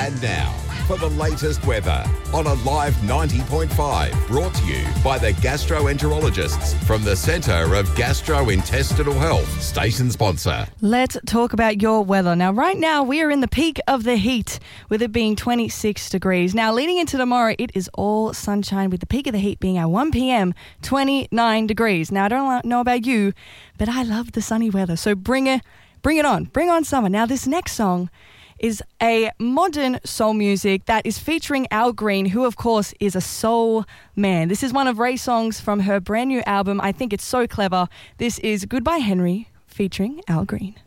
And now, for the latest weather on Alive 90.5, brought to you by the gastroenterologists from the Centre of Gastrointestinal Health, station sponsor. Let's talk about your weather. Now, right now, we are in the peak of the heat, with it being 26 degrees. Now, leading into tomorrow, it is all sunshine, with the peak of the heat being at 1 p.m, 29 degrees. Now, I don't know about you, but I love the sunny weather, so bring it on. Bring on summer. Now, this next song is a modern soul music that is featuring Al Green, who, of course, is a soul man. This is one of Ray's songs from her brand new album. I think it's so clever. This is Goodbye Henry featuring Al Green.